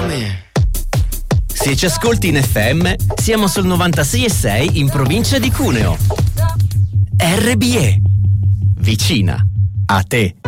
fame. Se ci ascolti in FM, siamo sul 96,6 in provincia di Cuneo. RBE. Vicina a te.